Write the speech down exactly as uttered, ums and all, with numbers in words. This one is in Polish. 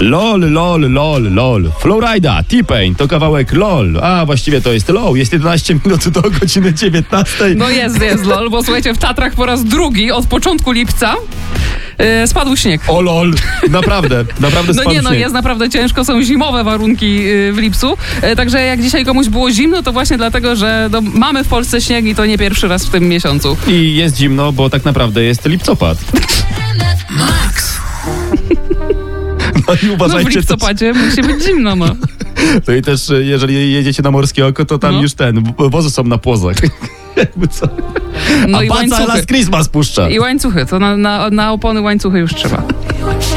LOL, lol, lol, lol. Flowrida, T-Pain, to kawałek LOL. A, właściwie to jest LOL. Jest jedenaście minut do godziny dziewiętnastej. No jest, jest LOL, bo słuchajcie, w Tatrach po raz drugi od początku lipca yy, spadł śnieg. O LOL, naprawdę, naprawdę No spadł nie, no śnieg. jest naprawdę ciężko, są zimowe warunki yy, w lipcu, yy, także jak dzisiaj komuś było zimno, to właśnie dlatego, że no, mamy w Polsce śnieg i to nie pierwszy raz w tym miesiącu. I jest zimno, bo tak naprawdę jest lipcopad. Max. No i No w uważajcie też, listopadzie musi być zimno, no. no i też jeżeli jedziecie na Morskie Oko, to tam No. już ten, w- wozy są na płozach. Jakby co? No A i Baca łańcuchy. Last Christmas puszcza. I łańcuchy, to na, na, na opony łańcuchy już trzeba.